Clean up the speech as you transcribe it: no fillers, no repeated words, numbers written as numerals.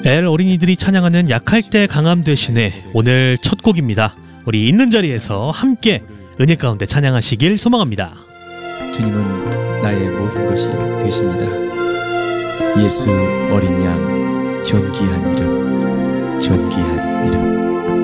엘 어린이들이 찬양하는 약할 때 강함 되시네, 오늘 첫 곡입니다. 우리 있는 자리에서 함께 은혜 가운데 찬양하시길 소망합니다. 주님은 나의 모든 것이 되십니다. 예수 어린 양, 존귀한 이름, 존귀한 이름.